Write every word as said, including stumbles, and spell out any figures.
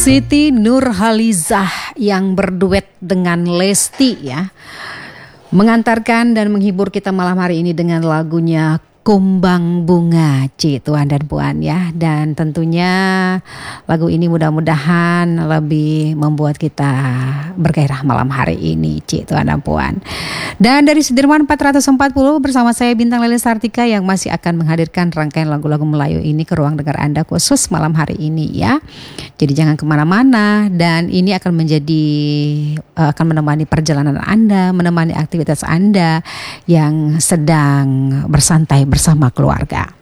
Siti Nurhalizah yang berduet dengan Lesti ya, mengantarkan dan menghibur kita malam hari ini dengan lagunya Kumbang Bunga, Ci, Tuan dan Puan ya. Dan tentunya lagu ini mudah-mudahan lebih membuat kita bergairah malam hari ini, Ci, Tuan dan Puan. Dan dari Sudirman empat ratus empat puluh bersama saya Bintang Leli Sartika yang masih akan menghadirkan rangkaian lagu-lagu Melayu ini ke ruang dengar Anda khusus malam hari ini ya. Jadi jangan kemana-mana, dan ini akan menjadi akan menemani perjalanan Anda, menemani aktivitas Anda yang sedang bersantai bersama keluarga.